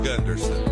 Gunderson.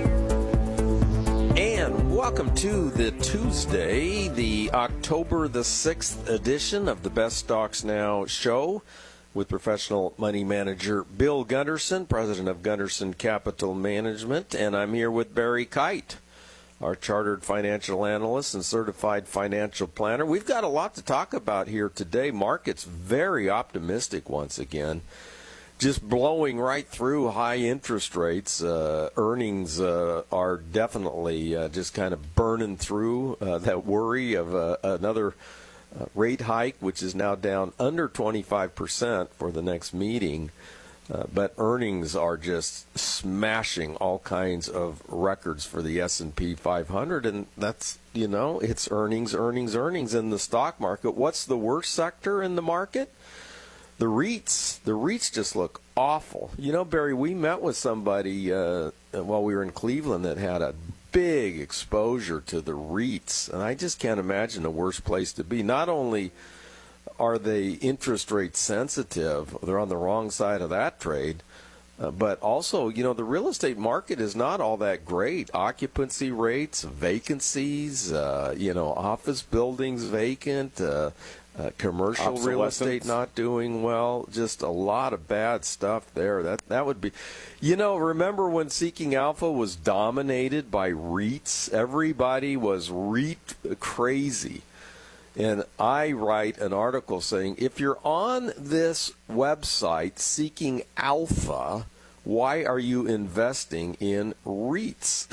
And welcome to the Tuesday, the October the 6th edition of the Best Stocks Now show with professional money manager Bill Gunderson, president of Gunderson Capital Management, and I'm here with Barry Kite, our chartered financial analyst and certified financial planner. We've got a lot to talk about here today. Market's very optimistic once again. Just blowing right through high interest rates. Earnings are definitely just kind of burning through that worry of another rate hike, which is now down under 25% for the next meeting. But earnings are just smashing all kinds of records for the S&P 500, and that's, it's earnings in the stock market. What's the worst sector in the market? The REITs just look awful. Barry, we met with somebody while we were in Cleveland that had a big exposure to the REITs, and I just can't imagine a worse place to be. Not only are they interest rate sensitive, they're on the wrong side of that trade, but also, the real estate market is not all that great. Occupancy rates, vacancies, office buildings vacant, commercial real estate not doing well, just a lot of bad stuff there. That would be, remember when Seeking Alpha was dominated by REITs? Everybody was REIT crazy. And I write an article saying, if you're on this website Seeking Alpha, why are you investing in REITs?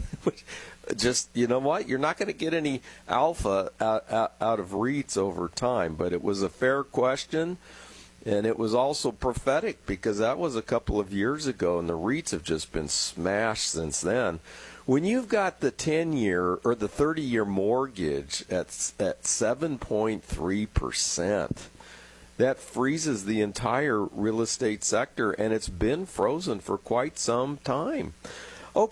Just, you know what? You're not going to get any alpha out of REITs over time. But it was a fair question, and it was also prophetic because that was a couple of years ago, and the REITs have just been smashed since then. When you've got the 10-year or the 30-year mortgage at 7.3%, that freezes the entire real estate sector, and it's been frozen for quite some time.